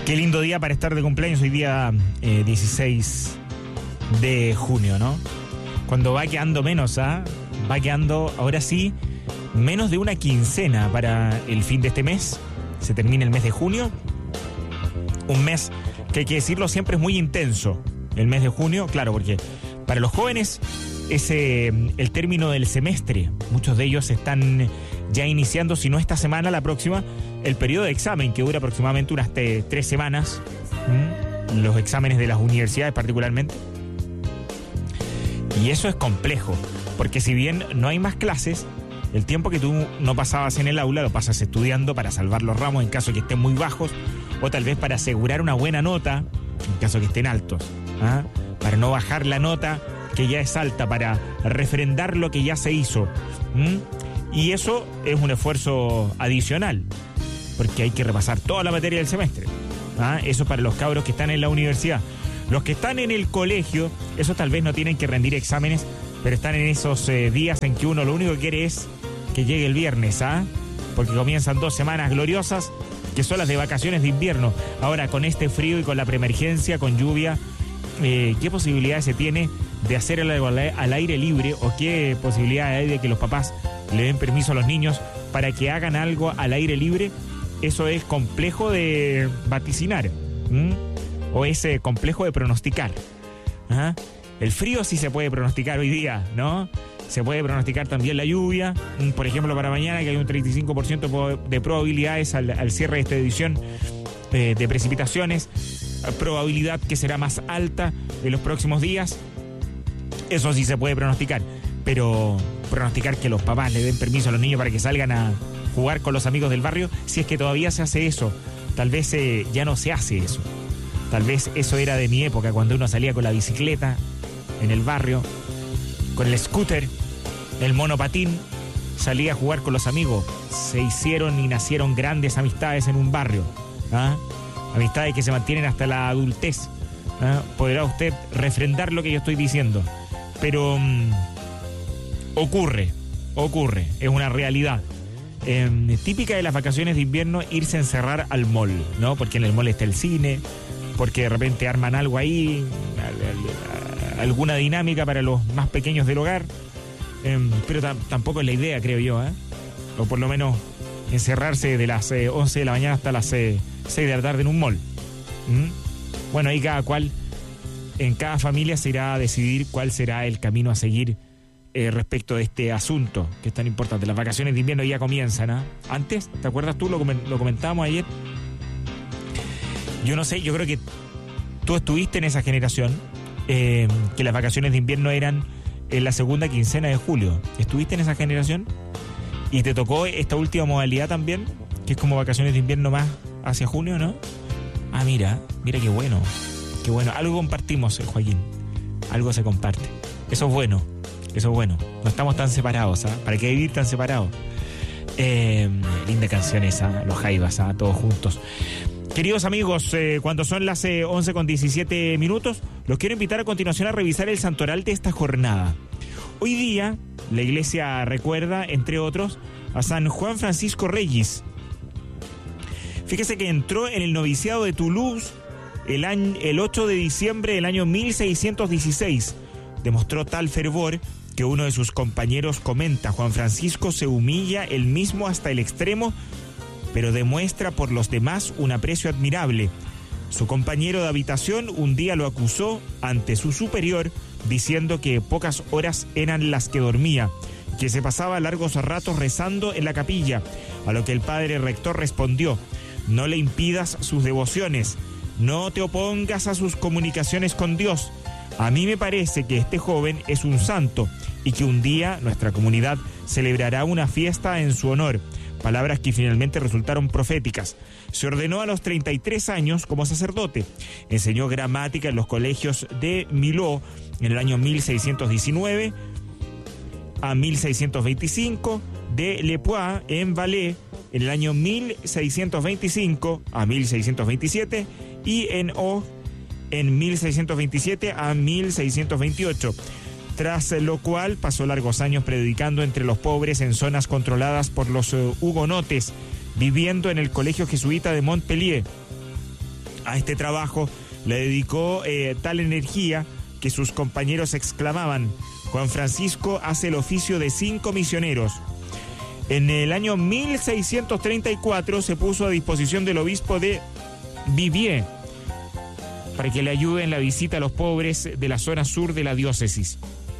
Qué lindo día para estar de cumpleaños hoy día 16 de junio, ¿no? Cuando va quedando menos, va quedando ahora sí menos de una quincena para el fin de este mes. Se termina el mes de junio. Un mes que hay que decirlo siempre es muy intenso. El mes de junio, claro, porque para los jóvenes es el término del semestre. Muchos de ellos están ya iniciando, si no esta semana, la próxima, el periodo de examen, que dura aproximadamente unas 3 semanas. Los exámenes de las universidades particularmente. Y eso es complejo, porque si bien no hay más clases, el tiempo que tú no pasabas en el aula lo pasas estudiando para salvar los ramos en caso que estén muy bajos, o tal vez para asegurar una buena nota en caso que estén altos, para no bajar la nota que ya es alta, para refrendar lo que ya se hizo. Y eso es un esfuerzo adicional, porque hay que repasar toda la materia del semestre. Eso para los cabros que están en la universidad. Los que están en el colegio, esos tal vez no tienen que rendir exámenes, pero están en esos días en que uno lo único que quiere es que llegue el viernes, porque comienzan 2 semanas gloriosas, que son las de vacaciones de invierno. Ahora, con este frío y con la preemergencia, con lluvia, ¿qué posibilidades se tiene de hacer algo al aire libre, o qué posibilidades hay de que los papás le den permiso a los niños para que hagan algo al aire libre? Eso es complejo de vaticinar, o es complejo de pronosticar. El frío sí se puede pronosticar hoy día, ¿no? Se puede pronosticar también la lluvia, por ejemplo para mañana, que hay un 35% de probabilidades al cierre de esta edición de precipitaciones, probabilidad que será más alta en los próximos días. Eso sí se puede pronosticar, pero pronosticar que los papás le den permiso a los niños para que salgan a jugar con los amigos del barrio, si es que todavía se hace eso, tal vez ya no se hace eso. Tal vez eso era de mi época, cuando uno salía con la bicicleta en el barrio, con el scooter, el monopatín, salía a jugar con los amigos. Se hicieron y nacieron grandes amistades en un barrio, amistades que se mantienen hasta la adultez. Podrá usted refrendar lo que yo estoy diciendo, pero ocurre, es una realidad. Típica de las vacaciones de invierno, irse a encerrar al mall, ¿no? Porque en el mall está el cine, porque de repente arman algo ahí, alguna dinámica para los más pequeños del hogar, pero tampoco es la idea, creo yo, o por lo menos encerrarse de las 11 de la mañana hasta las 6 de la tarde en un mall. Bueno, ahí cada cual, en cada familia se irá a decidir cuál será el camino a seguir respecto de este asunto que es tan importante. Las vacaciones de invierno ya comienzan, Antes, ¿te acuerdas tú? Lo comentábamos ayer. Yo no sé, yo creo que tú estuviste en esa generación, que las vacaciones de invierno eran en la segunda quincena de julio. ¿Estuviste en esa generación? ¿Y te tocó esta última modalidad también, que es como vacaciones de invierno más hacia junio, no? Mira qué bueno. Algo compartimos, Joaquín. Algo se comparte. Eso es bueno. No estamos tan separados, ¿Para qué vivir tan separados? Linda canción esa, los Jaivas, todos juntos. Queridos amigos, cuando son las 11:17, los quiero invitar a continuación a revisar el santoral de esta jornada. Hoy día, la iglesia recuerda, entre otros, a San Juan Francisco Reyes. Fíjese que entró en el noviciado de Toulouse el 8 de diciembre del año 1616. Demostró tal fervor que uno de sus compañeros comenta: Juan Francisco se humilla él mismo hasta el extremo, pero demuestra por los demás un aprecio admirable. Su compañero de habitación un día lo acusó ante su superior, diciendo que pocas horas eran las que dormía, que se pasaba largos ratos rezando en la capilla, a lo que el padre rector respondió: no le impidas sus devociones, no te opongas a sus comunicaciones con Dios. A mí me parece que este joven es un santo y que un día nuestra comunidad celebrará una fiesta en su honor. Palabras que finalmente resultaron proféticas. Se ordenó a los 33 años como sacerdote. Enseñó gramática en los colegios de Milhaud en el año 1619 a 1625, de Le Poix en Valais en el año 1625 a 1627 y en Auch en 1627 a 1628. Tras lo cual pasó largos años predicando entre los pobres en zonas controladas por los hugonotes, viviendo en el colegio jesuita de Montpellier. A este trabajo le dedicó tal energía que sus compañeros exclamaban: Juan Francisco hace el oficio de 5 misioneros. En el año 1634 se puso a disposición del obispo de Viviers para que le ayude en la visita a los pobres de la zona sur de la diócesis.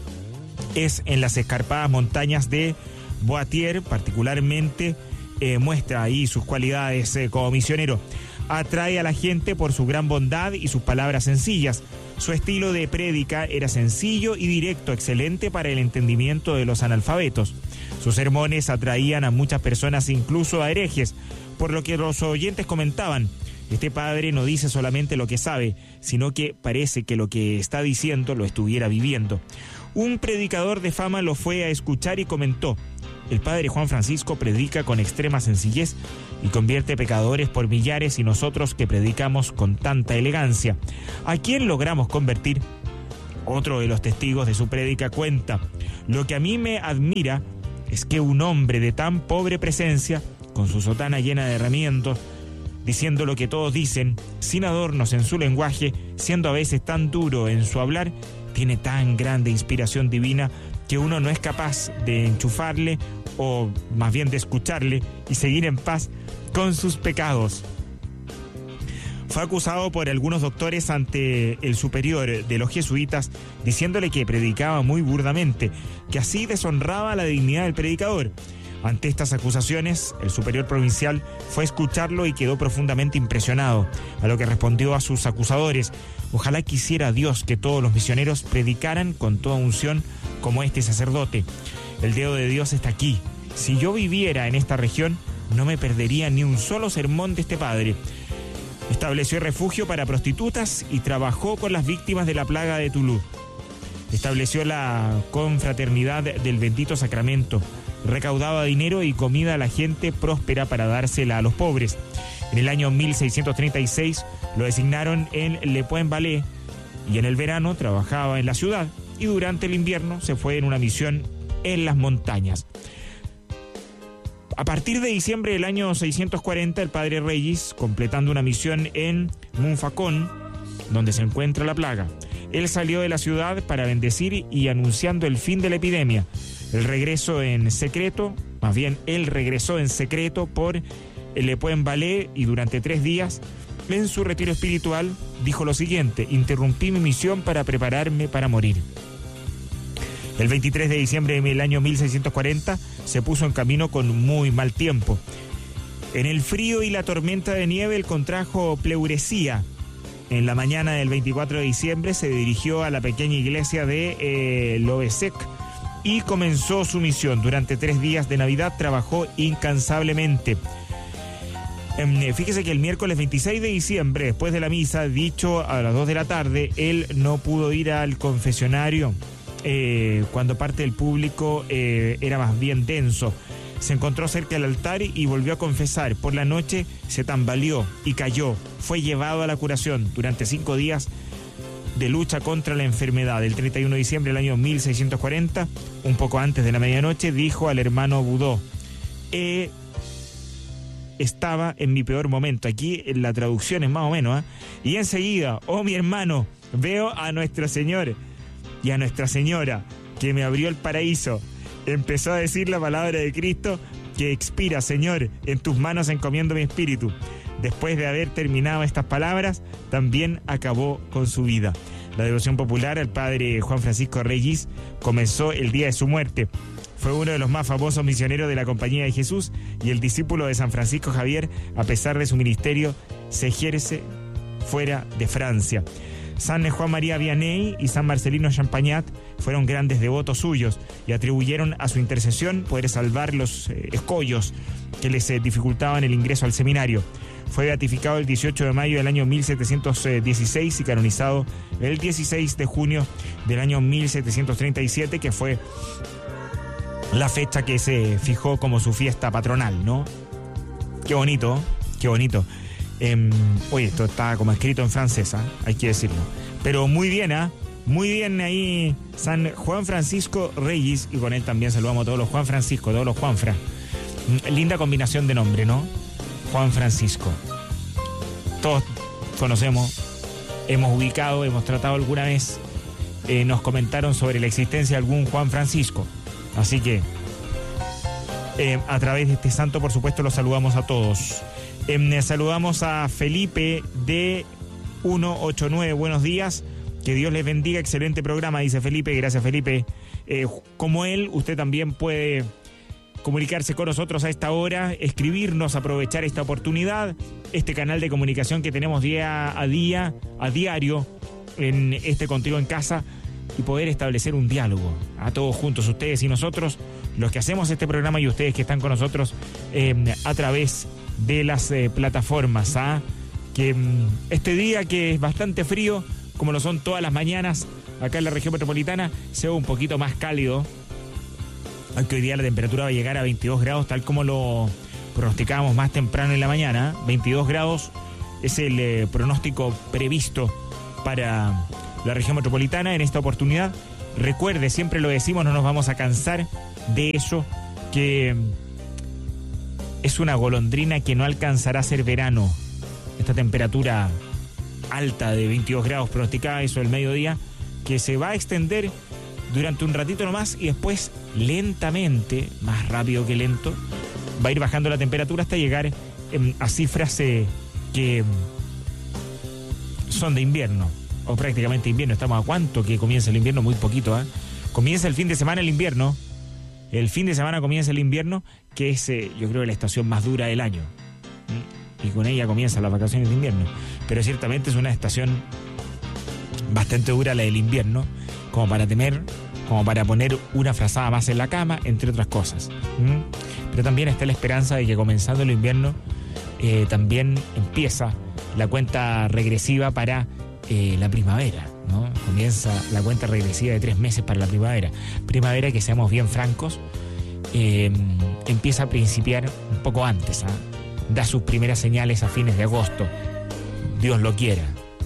Es en las escarpadas montañas de Poitiers, particularmente, muestra ahí sus cualidades como misionero. Atrae a la gente por su gran bondad y sus palabras sencillas. Su estilo de prédica era sencillo y directo, excelente para el entendimiento de los analfabetos. Sus sermones atraían a muchas personas, incluso a herejes, por lo que los oyentes comentaban: este padre no dice solamente lo que sabe, sino que parece que lo que está diciendo lo estuviera viviendo. Un predicador de fama lo fue a escuchar y comentó: el padre Juan Francisco predica con extrema sencillez y convierte pecadores por millares, y nosotros que predicamos con tanta elegancia, ¿a quién logramos convertir? Otro de los testigos de su prédica cuenta: lo que a mí me admira es que un hombre de tan pobre presencia, con su sotana llena de herramientas, diciendo lo que todos dicen, sin adornos en su lenguaje, siendo a veces tan duro en su hablar, tiene tan grande inspiración divina que uno no es capaz de enchufarle, o más bien de escucharle y seguir en paz con sus pecados. Fue acusado por algunos doctores ante el superior de los jesuitas, diciéndole que predicaba muy burdamente, que así deshonraba la dignidad del predicador. Ante estas acusaciones, el superior provincial fue a escucharlo y quedó profundamente impresionado, a lo que respondió a sus acusadores: ojalá quisiera Dios que todos los misioneros predicaran con toda unción como este sacerdote. El dedo de Dios está aquí. Si yo viviera en esta región, no me perdería ni un solo sermón de este padre. Estableció refugio para prostitutas y trabajó con las víctimas de la plaga de Toulouse. Estableció la confraternidad del Bendito Sacramento. Recaudaba dinero y comida a la gente próspera para dársela a los pobres. En el año 1636 lo designaron en Le Point-Valais y en el verano trabajaba en la ciudad, y durante el invierno se fue en una misión en las montañas. A partir de diciembre del año 640, el padre Reyes, completando una misión en Montfaucon, donde se encuentra la plaga, él salió de la ciudad para bendecir y anunciando el fin de la epidemia. Él regresó en secreto por el Le Point-Valais, y durante 3 días, en su retiro espiritual, dijo lo siguiente: interrumpí mi misión para prepararme para morir. El 23 de diciembre del año 1640 se puso en camino con muy mal tiempo. En el frío y la tormenta de nieve él contrajo pleuresía. En la mañana del 24 de diciembre se dirigió a la pequeña iglesia de Lovesec y comenzó su misión. Durante 3 días de Navidad trabajó incansablemente. Fíjese que el miércoles 26 de diciembre, después de la misa, dicho a las 2 de la tarde, él no pudo ir al confesionario. Cuando parte del público era más bien denso. Se encontró cerca del altar y volvió a confesar. Por la noche se tambaleó y cayó. Fue llevado a la curación durante 5 días de lucha contra la enfermedad. El 31 de diciembre del año 1640, un poco antes de la medianoche, dijo al hermano Budó: estaba en mi peor momento. Aquí en la traducción es más o menos, y enseguida, oh mi hermano, veo a nuestro Señor y a Nuestra Señora, que me abrió el paraíso. Empezó a decir la palabra de Cristo, que expira: Señor, en tus manos encomiendo mi espíritu. Después de haber terminado estas palabras, también acabó con su vida. La devoción popular al padre Juan Francisco Reyes comenzó el día de su muerte. Fue uno de los más famosos misioneros de la Compañía de Jesús, y el discípulo de San Francisco Javier, a pesar de su ministerio, se ejerce fuera de Francia. San Juan María Vianney y San Marcelino Champagnat fueron grandes devotos suyos y atribuyeron a su intercesión poder salvar los escollos que les dificultaban el ingreso al seminario. Fue beatificado el 18 de mayo del año 1716 y canonizado el 16 de junio del año 1737, que fue la fecha que se fijó como su fiesta patronal, ¿no? Qué bonito, qué bonito. Oye, esto está como escrito en francés, hay que decirlo. Pero muy bien, muy bien ahí San Juan Francisco Reyes, y con él también saludamos a todos los Juan Francisco, todos los Juanfra. Linda combinación de nombre, ¿no? Juan Francisco. Todos conocemos, hemos ubicado, hemos tratado alguna vez, nos comentaron sobre la existencia de algún Juan Francisco. Así que a través de este santo, por supuesto, los saludamos a todos. Saludamos a Felipe de 189, buenos días, que Dios les bendiga, excelente programa, dice Felipe. Gracias, Felipe. Como él, usted también puede comunicarse con nosotros a esta hora, escribirnos, aprovechar esta oportunidad, este canal de comunicación que tenemos día a día, a diario, en este Contigo en Casa, y poder establecer un diálogo a todos juntos, ustedes y nosotros, los que hacemos este programa y ustedes que están con nosotros a través de las plataformas. Que este día, que es bastante frío, como lo son todas las mañanas acá en la región metropolitana, sea un poquito más cálido, aunque hoy día la temperatura va a llegar a 22 grados, tal como lo pronosticábamos más temprano en la mañana. 22 grados es el pronóstico previsto para la región metropolitana en esta oportunidad. Recuerde, siempre lo decimos, no nos vamos a cansar de eso, que es una golondrina que no alcanzará a ser verano. Esta temperatura alta de 22 grados pronosticada, eso del mediodía, que se va a extender durante un ratito nomás y después lentamente, más rápido que lento, va a ir bajando la temperatura hasta llegar a cifras que son de invierno, o prácticamente invierno. Estamos a cuánto que comienza el invierno, muy poquito. Comienza el fin de semana el invierno. El fin de semana comienza el invierno, que es yo creo la estación más dura del año. Y con ella comienzan las vacaciones de invierno. Pero ciertamente es una estación bastante dura la del invierno, como para poner una frazada más en la cama, entre otras cosas. Pero también está la esperanza de que comenzando el invierno también empieza la cuenta regresiva para la primavera, ¿no? Comienza la cuenta regresiva de 3 meses para la primavera. Primavera que, seamos bien francos, empieza a principiar un poco antes, da sus primeras señales a fines de agosto, Dios lo quiera.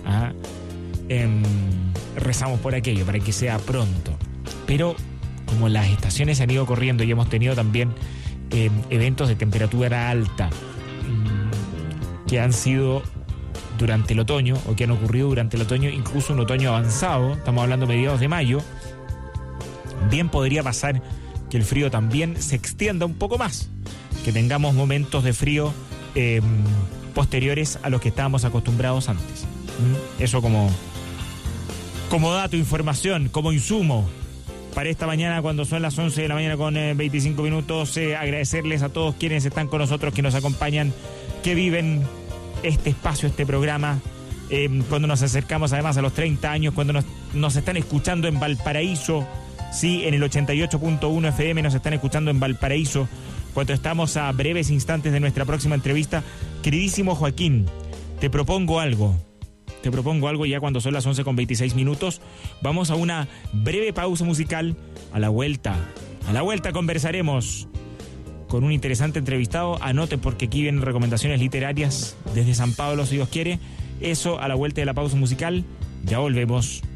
Rezamos por aquello, para que sea pronto. Pero como las estaciones se han ido corriendo y hemos tenido también eventos de temperatura alta que han sido durante el otoño, o que han ocurrido durante el otoño, incluso un otoño avanzado, estamos hablando mediados de mayo, bien podría pasar que el frío también se extienda un poco más, que tengamos momentos de frío posteriores a los que estábamos acostumbrados antes. Eso como dato, información, como insumo para esta mañana, cuando son las 11 de la mañana con 25 minutos. Agradecerles a todos quienes están con nosotros, que nos acompañan, que viven este espacio, este programa, cuando nos acercamos además a los 30 años, cuando nos están escuchando en Valparaíso, sí, en el 88.1 FM nos están escuchando en Valparaíso, cuando estamos a breves instantes de nuestra próxima entrevista. Queridísimo Joaquín, te propongo algo ya cuando son las 11 con 26 minutos. Vamos a una breve pausa musical. A la vuelta conversaremos con un interesante entrevistado. Anote, porque aquí vienen recomendaciones literarias desde San Pablo, si Dios quiere. Eso a la vuelta de la pausa musical. Ya volvemos.